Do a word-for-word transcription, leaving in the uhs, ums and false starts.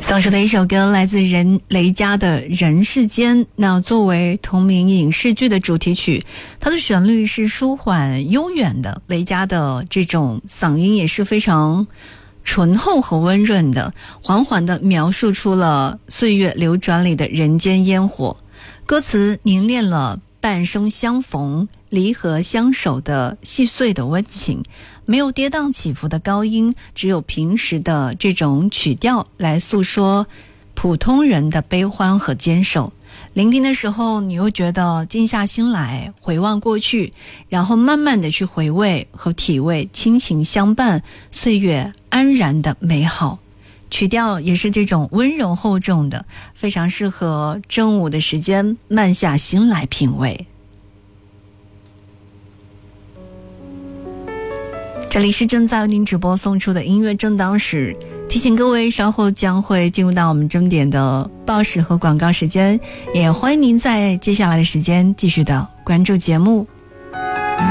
送出的一首歌来自人雷佳的《人世间》，那作为同名影视剧的主题曲，它的旋律是舒缓悠远的，雷佳的这种嗓音也是非常醇厚和温润的，缓缓地描述出了岁月流转里的人间烟火。歌词凝练了半生相逢离合相守的细碎的温情，没有跌宕起伏的高音，只有平实的这种曲调来诉说普通人的悲欢和坚守。聆听的时候你又觉得静下心来回望过去，然后慢慢的去回味和体味亲情相伴岁月安然的美好。曲调也是这种温柔厚重的，非常适合正午的时间慢下心来品味。这里是正在为您直播送出的音乐正当时，提醒各位稍后将会进入到我们正点的报时和广告时间，也欢迎您在接下来的时间继续的关注节目。